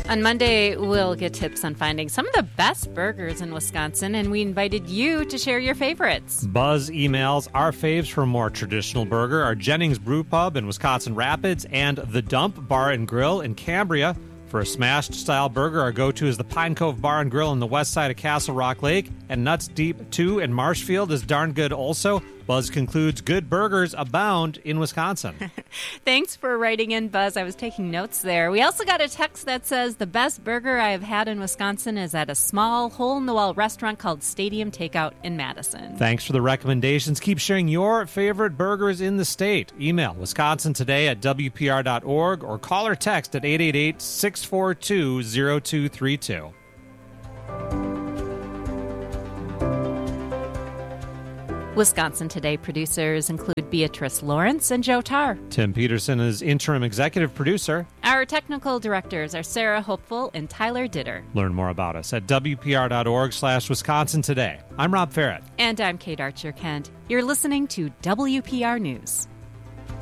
On Monday, we'll get tips on finding some of the best burgers in Wisconsin, and we invited you to share your favorites. Buzz emails our faves for a more traditional burger are Jennings Brew Pub in Wisconsin Rapids and The Dump Bar and Grill in Cambria. For a smashed-style burger, our go-to is the Pine Cove Bar and Grill on the west side of Castle Rock Lake, and Nuts Deep 2 in Marshfield is darn good also. Buzz concludes good burgers abound in Wisconsin. Thanks for writing in, Buzz. I was taking notes there. We also got a text that says the best burger I have had in Wisconsin is at a small hole-in-the-wall restaurant called Stadium Takeout in Madison. Thanks for the recommendations. Keep sharing your favorite burgers in the state. Email wisconsintoday@wpr.org or call or text at 888-642-0232. Wisconsin Today producers include Beatrice Lawrence and Joe Tarr. Tim Peterson is interim executive producer. Our technical directors are Sarah Hopeful and Tyler Ditter. Learn more about us at wpr.org/Wisconsin Today. I'm Rob Farrett. And I'm Kate Archer-Kent. You're listening to WPR News.